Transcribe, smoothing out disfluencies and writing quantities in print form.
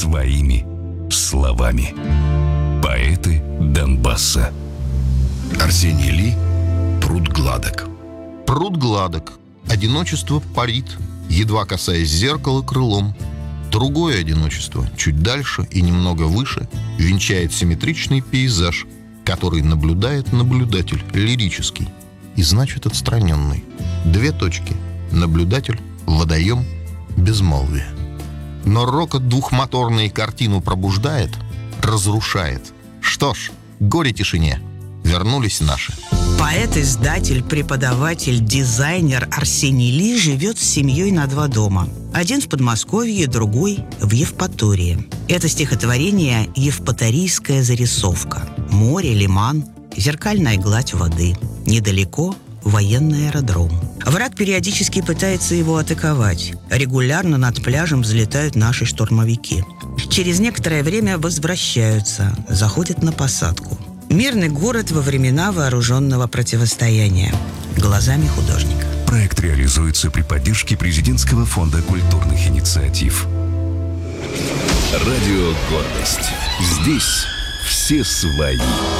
своими словами. Поэты Донбасса. Арсений Ли. Пруд гладок. Пруд гладок, одиночество парит, едва касаясь зеркала крылом. Другое одиночество, чуть дальше и немного выше, венчает симметричный пейзаж, который наблюдает наблюдатель лирический и, значит, отстраненный. Две точки. Наблюдатель, водоем, безмолвие. Но рокот двухмоторный картину пробуждает, разрушает. Что ж, горе тишине. Вернулись наши. Поэт, издатель, преподаватель, дизайнер Арсений Ли живет с семьей на 2 дома. Один в Подмосковье, другой в Евпатории. Это стихотворение «Евпаторийская зарисовка». Море, лиман, зеркальная гладь воды. Недалеко военный аэродром. Враг периодически пытается его атаковать. Регулярно над пляжем взлетают наши штурмовики. Через некоторое время возвращаются, заходят на посадку. Мирный город во времена вооруженного противостояния. Глазами художника. Проект реализуется при поддержке Президентского фонда культурных инициатив. Радио «Гордость». Здесь все свои.